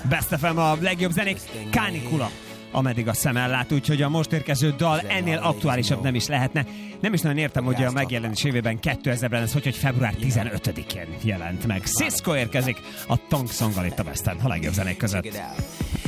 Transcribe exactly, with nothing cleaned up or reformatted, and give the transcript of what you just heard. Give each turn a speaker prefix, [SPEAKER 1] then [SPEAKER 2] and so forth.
[SPEAKER 1] Best ef em a legjobb zenék. Kánikula, ameddig a szem ellát, úgyhogy a most érkező dal ennél aktuálisabb nem is lehetne. Nem is nagyon értem, hogy a megjelenés évében kétezerben ez hogy, hogy február tizenötödikén jelent meg. Cisco érkezik a Tongue Songgal itt a Besten, a legjobb zenék között.